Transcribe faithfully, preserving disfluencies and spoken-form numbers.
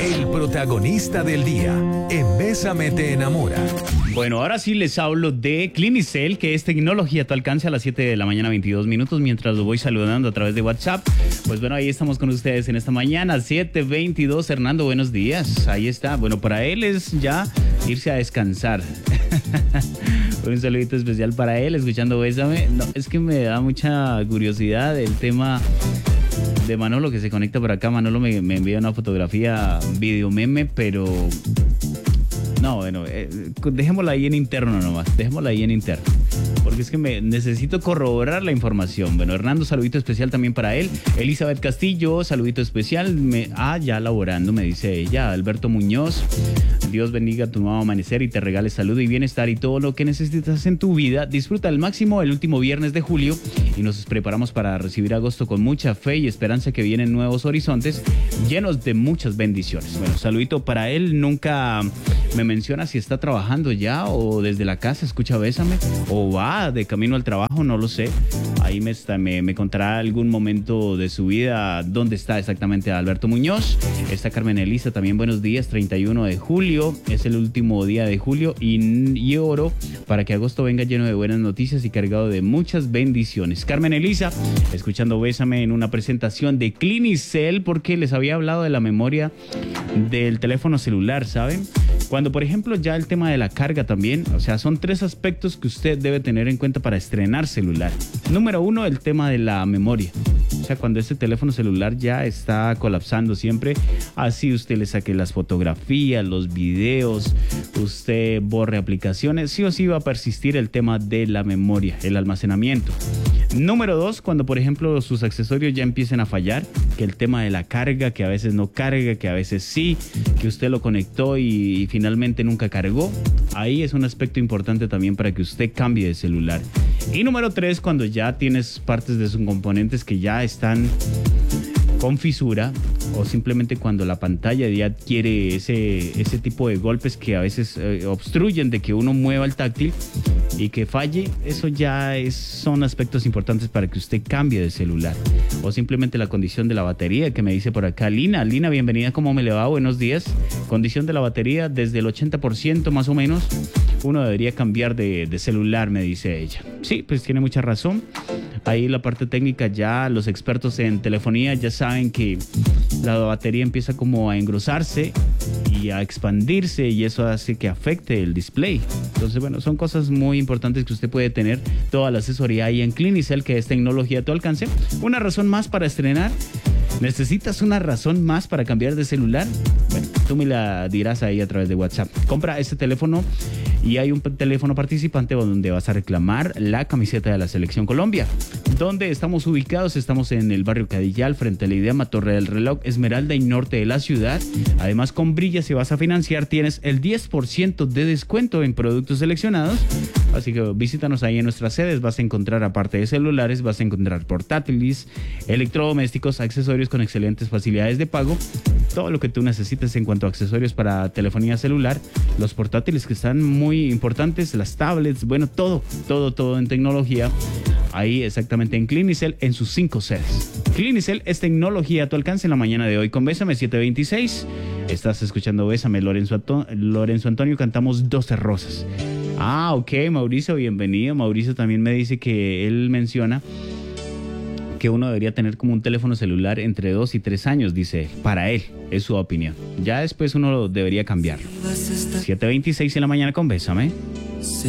El protagonista del día en Bésame te enamora. Bueno, ahora sí les hablo de Clinicel, que es tecnología a tu alcance a las siete de la mañana, veintidós minutos, mientras lo voy saludando a través de WhatsApp. Pues bueno, ahí estamos con ustedes en esta mañana, siete veintidós. Hernando, buenos días. Ahí está. Bueno, para él es ya irse a descansar. Un saludito especial para él, escuchando Bésame. No, es que me da mucha curiosidad el tema de Manolo, que se conecta por acá. Manolo me, me envía una fotografía, video meme, pero... No, bueno, eh, dejémosla ahí en interno nomás, dejémosla ahí en interno. Porque es que me necesito corroborar la información. Bueno, Hernando, saludito especial también para él. Elizabeth Castillo, saludito especial. Me, ah, ya laborando, me dice ella. Alberto Muñoz, Dios bendiga tu nuevo amanecer y te regale salud y bienestar y todo lo que necesitas en tu vida. Disfruta al máximo el último viernes de julio y nos preparamos para recibir agosto con mucha fe y esperanza, que vienen nuevos horizontes llenos de muchas bendiciones. Bueno, saludito para él. Nunca me menciona si está trabajando ya o desde la casa escucha Bésame o va de camino al trabajo, no lo sé. Ahí me, está, me, me contará algún momento de su vida dónde está exactamente Alberto Muñoz. Está Carmen Elisa también, buenos días, treinta y uno de julio, es el último día de julio y, y oro para que agosto venga lleno de buenas noticias y cargado de muchas bendiciones. Carmen Elisa, escuchando Bésame en una presentación de Clinicel, porque les había hablado de la memoria del teléfono celular, ¿saben? Cuando, por ejemplo, ya el tema de la carga también, o sea, son tres aspectos que usted debe tener en cuenta para estrenar celular. Número uno, el tema de la memoria. O sea, cuando este teléfono celular ya está colapsando siempre, así usted le saque las fotografías, los videos, usted borre aplicaciones, sí o sí va a persistir el tema de la memoria, el almacenamiento. Número dos, cuando por ejemplo sus accesorios ya empiecen a fallar, que el tema de la carga, que a veces no carga, que a veces sí, que usted lo conectó y, y finalmente nunca cargó, ahí es un aspecto importante también para que usted cambie de celular. Y número tres, cuando ya tienes partes de sus componentes que ya están con fisura, o simplemente cuando la pantalla ya adquiere ese, ese tipo de golpes que a veces eh, obstruyen de que uno mueva el táctil y que falle, eso ya es, son aspectos importantes para que usted cambie de celular. O simplemente la condición de la batería, que me dice por acá Lina. Lina, bienvenida, ¿cómo me le va? Buenos días. Condición de la batería desde el ochenta por ciento más o menos. Uno debería cambiar de, de celular, me dice ella. Sí, pues tiene mucha razón. Ahí la parte técnica, ya los expertos en telefonía ya saben que la batería empieza como a engrosarse y a expandirse, y eso hace que afecte el display. Entonces, bueno, son cosas muy importantes que usted puede tener toda la asesoría ahí en Clinicel, que es tecnología a tu alcance. Una razón más para estrenar. ¿Necesitas una razón más para cambiar de celular? Bueno, tú me la dirás ahí a través de WhatsApp. Compra este teléfono y hay un teléfono participante donde vas a reclamar la camiseta de la Selección Colombia. ¿Dónde estamos ubicados? Estamos en el barrio Cadillal, frente a la Idea, Torre del Reloj, Esmeralda y Norte de la ciudad. Además, con Brilla, si vas a financiar, tienes el diez por ciento de descuento en productos seleccionados. Así que visítanos ahí en nuestras sedes. Vas a encontrar, aparte de celulares, vas a encontrar portátiles, electrodomésticos, accesorios con excelentes facilidades de pago. Todo lo que tú necesites en cuanto a accesorios para telefonía celular. Los portátiles que están muy importantes, las tablets, bueno, todo, todo, todo en tecnología. Ahí exactamente en Clinicel, en sus cinco sedes. Clinicel es tecnología a tu alcance en la mañana de hoy con Bésame siete veintiséis. Estás escuchando Bésame, Lorenzo, Anto- Lorenzo Antonio, cantamos doce rosas. Ah, ok, Mauricio, bienvenido. Mauricio también me dice que él menciona que uno debería tener como un teléfono celular entre dos y tres años, dice él. Para él, es su opinión. Ya después uno lo debería cambiarlo. siete veintiséis en la mañana con Bésame.